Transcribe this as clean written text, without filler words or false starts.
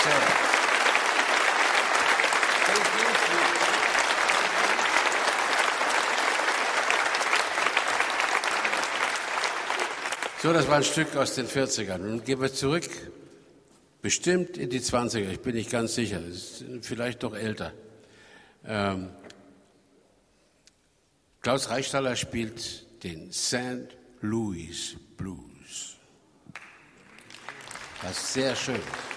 So, das war ein Stück aus den 40ern. Nun gehen wir zurück, bestimmt in die 20er, ich bin nicht ganz sicher, das ist vielleicht doch älter. Klaus Reichstaller spielt den St. Louis Blues. Das ist sehr schön.